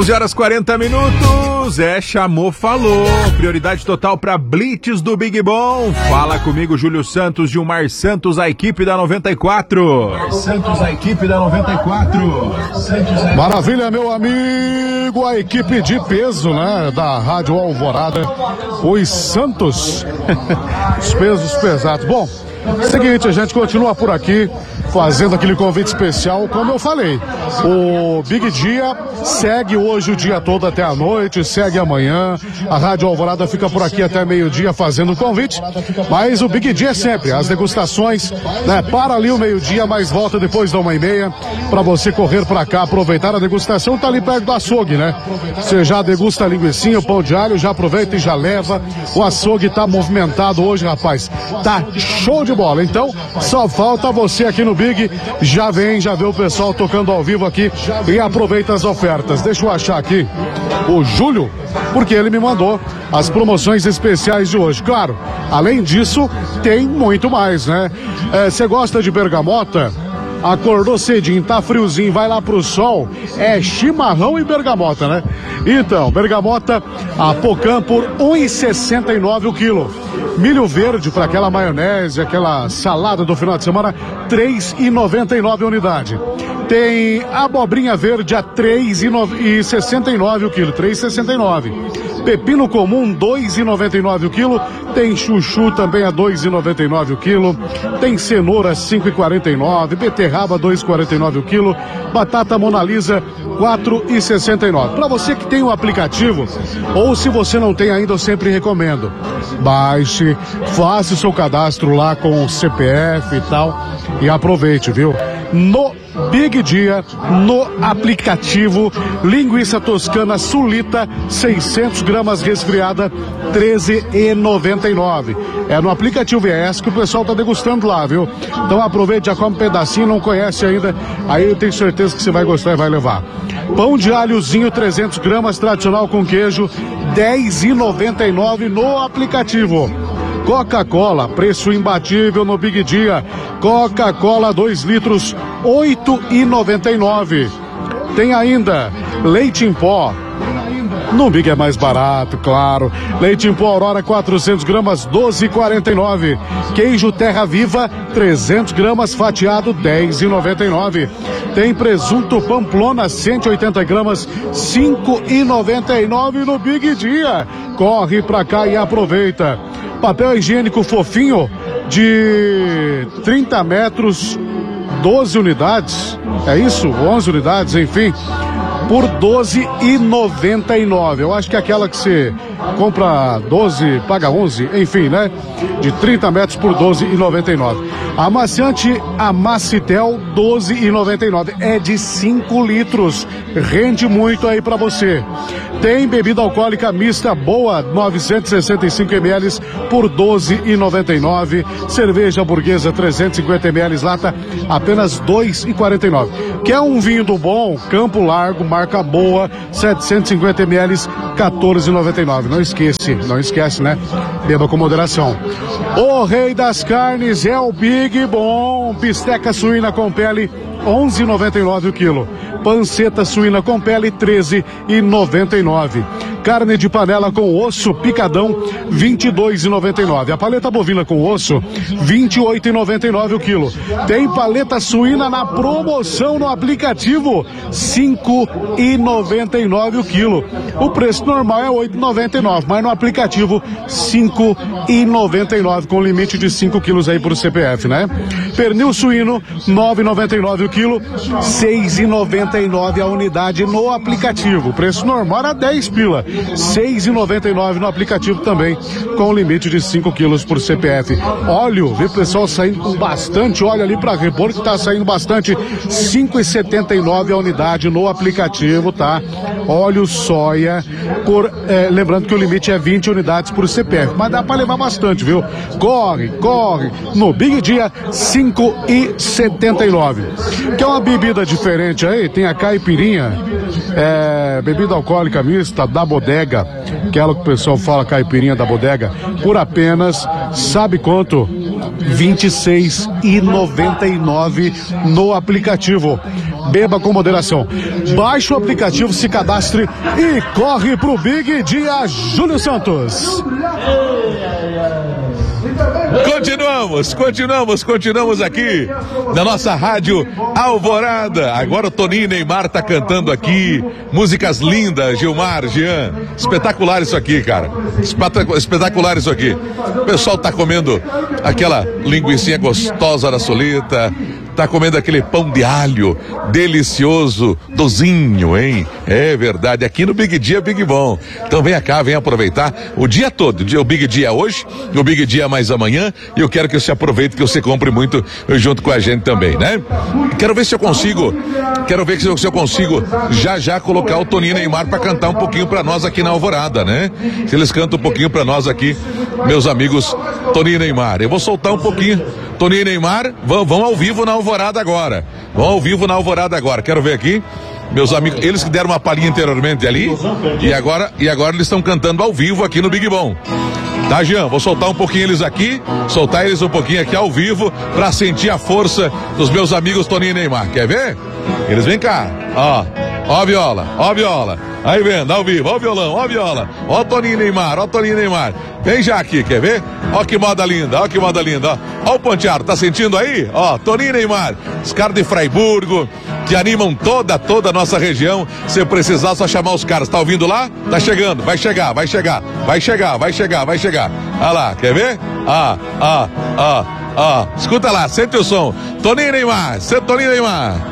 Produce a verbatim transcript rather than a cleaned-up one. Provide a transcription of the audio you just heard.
onze horas e quarenta minutos, é, chamou, falou, prioridade total para blitz do Big Bom. Fala comigo, Júlio Santos, Gilmar Santos, a equipe da noventa e quatro. Santos, a equipe da noventa e quatro. Santos, a... Maravilha, meu amigo, a equipe de peso, né, da Rádio Alvorada, os Santos, os pesos pesados. Bom, seguinte, a gente continua por aqui, fazendo aquele convite especial, como eu falei, o Big Dia segue hoje o dia todo até a noite, segue amanhã, a Rádio Alvorada fica por aqui até meio-dia fazendo o convite, mas o Big Dia é sempre, as degustações, né, para ali o meio-dia, mas volta depois da uma e meia, para você correr para cá, aproveitar a degustação, tá ali perto do açougue, né? Você já degusta a linguicinha, o pão de alho, já aproveita e já leva, o açougue tá movimentado hoje, rapaz, tá show de bola, então só falta você aqui no Big, já vem, já vê o pessoal tocando ao vivo aqui e aproveita as ofertas. Deixa eu achar aqui o Júlio, porque ele me mandou as promoções especiais de hoje. Claro, além disso, tem muito mais, né? Você é, gosta de bergamota? Acordou cedinho, tá friozinho, vai lá pro sol, é chimarrão e bergamota, né? Então, bergamota a Pocã por um real e sessenta e nove o quilo. Milho verde para aquela maionese, aquela salada do final de semana, três reais e noventa e nove a unidade. Tem abobrinha verde a três reais e sessenta e nove o quilo, três reais e sessenta e nove. Pepino comum, dois reais e noventa e nove o quilo. Tem chuchu também a dois reais e noventa e nove o quilo. Tem cenoura, cinco reais e quarenta e nove. Beterraba, dois reais e quarenta e nove o quilo. Batata Mona Lisa, quatro reais e sessenta e nove. Para você que tem o aplicativo, ou se você não tem ainda, eu sempre recomendo. Baixe, faça o seu cadastro lá com o C P F e tal, e aproveite, viu? No Big Dia, no aplicativo, linguiça toscana sulita, seiscentos gramas resfriada, treze reais e noventa e nove. É no aplicativo, é essa que o pessoal tá degustando lá, viu? Então aproveite, já come um pedacinho, não conhece ainda, aí eu tenho certeza que você vai gostar e vai levar. Pão de alhozinho, trezentos gramas, tradicional com queijo, dez reais e noventa e nove no aplicativo. Coca-Cola, preço imbatível no Big Dia. Coca-Cola dois litros, oito reais e noventa e nove. Tem ainda leite em pó. No Big é mais barato, claro. Leite em pó Aurora, quatrocentos gramas, doze reais e quarenta e nove. Queijo Terra Viva, trezentos gramas, fatiado, dez reais e noventa e nove. Tem presunto Pamplona, cento e oitenta gramas, cinco reais e noventa e nove no Big Dia. Corre pra cá e aproveita. Papel higiênico fofinho de trinta metros, doze unidades, é isso? onze unidades, enfim, por doze reais e noventa e nove. Eu acho que é aquela que você compra doze, paga onze, enfim, né? De trinta metros por doze reais e noventa e nove. Amaciante Amacitel, doze reais e noventa e nove. É de cinco litros. Rende muito aí pra você. Tem bebida alcoólica mista boa, novecentos e sessenta e cinco mililitros por doze reais e noventa e nove. Cerveja burguesa trezentos e cinquenta mililitros lata, apenas dois reais e quarenta e nove. Quer um vinho do bom? Campo Largo, marca boa, setecentos e cinquenta mililitros, quatorze reais e noventa e nove. Não esquece, não esquece, né? Beba com moderação. O rei das carnes é o Big Bom. Bisteca suína com pele, onze reais e noventa e nove o quilo. Panceta suína com pele, treze reais e noventa e nove. Carne de panela com osso picadão, vinte e dois reais e noventa e nove. A paleta bovina com osso, vinte e oito reais e noventa e nove o quilo. Tem paleta suína na promoção no aplicativo, cinco reais e noventa e nove o quilo. O preço normal é oito reais e noventa e nove, mas no aplicativo cinco reais e noventa e nove, com limite de cinco quilos aí pro C P F, né? Pernil suíno, nove reais e noventa e nove o quilo, seis reais e noventa e nove a unidade no aplicativo. O preço normal era dez pila. seis reais e noventa e nove no aplicativo também, com limite de cinco quilos por C P F. Óleo, vê o pessoal saindo com bastante óleo ali para repor, que tá saindo bastante, cinco reais e setenta e nove a unidade no aplicativo, tá? Óleo soia, por, é, lembrando que o limite é vinte unidades por C P F, mas dá para levar bastante, viu? Corre, corre, no Big Dia, cinco reais e setenta e nove. Quer uma bebida diferente aí? Tem a caipirinha, é, bebida alcoólica mista da Bodega, aquela que o pessoal fala caipirinha da Bodega, por apenas, sabe quanto? vinte e seis e noventa e nove no aplicativo. Beba com moderação. Baixe o aplicativo, se cadastre e corre pro Big Dia Júlio Santos. Continuamos, continuamos, continuamos aqui na nossa rádio Alvorada. Agora o Toninho Neymar tá cantando aqui, músicas lindas, Gilmar, Jean, espetacular isso aqui, cara, espetacular isso aqui. O pessoal tá comendo aquela linguicinha gostosa da solita, tá comendo aquele pão de alho delicioso, dozinho, hein? É verdade, aqui no Big Dia, Big Bom. Então vem cá, vem aproveitar o dia todo. O Big Dia é hoje, o Big Dia é mais amanhã, e eu quero que você aproveite, que você compre muito junto com a gente também, né? Quero ver se eu consigo, quero ver se eu, se eu consigo já já colocar o Toninho Neymar pra cantar um pouquinho pra nós aqui na Alvorada, né? Se eles cantam um pouquinho pra nós aqui, meus amigos Toninho Neymar. Eu vou soltar um pouquinho. Toninho e Neymar vão, vão ao vivo na Alvorada agora. Vão ao vivo na Alvorada agora. Quero ver aqui. Meus amigos, eles que deram uma palhinha anteriormente ali. E agora, e agora eles estão cantando ao vivo aqui no Big Bom. Tá, Jean? Vou soltar um pouquinho eles aqui. Soltar eles um pouquinho aqui ao vivo. Pra sentir a força dos meus amigos Toninho e Neymar. Quer ver? Eles vêm cá. Ó. Ó a viola. Ó a viola. Aí vendo, ao vivo, ó o violão, ó a viola, ó o Toninho Neymar, ó o Toninho Neymar. Vem já aqui, quer ver? Ó que moda linda, ó que moda linda, ó. Ó o ponteado, tá sentindo aí? Ó, Toninho Neymar, os caras de Fraiburgo, que animam toda, toda a nossa região. Se precisar, só chamar os caras. Tá ouvindo lá? Tá chegando, vai chegar, vai chegar, vai chegar, vai chegar, vai chegar. Olha lá, quer ver? Ó, ó, ó, ó. Escuta lá, sente o som. Toninho Neymar, sente Toninho Neymar.